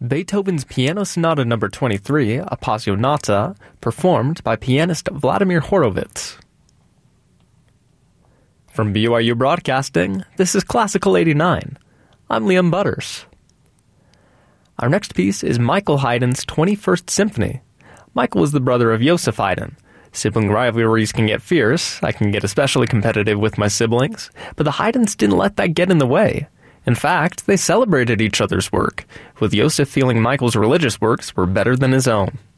Beethoven's Piano Sonata No. 23, Appassionata, performed by pianist Vladimir Horowitz. From BYU Broadcasting, this is Classical 89. I'm Liam Butters. Our next piece is Michael Haydn's 21st Symphony. Michael was the brother of Joseph Haydn. Sibling rivalries can get fierce. I can get especially competitive with my siblings, but the Haydns didn't let that get in the way. In fact, they celebrated each other's work, with Joseph feeling Michael's religious works were better than his own.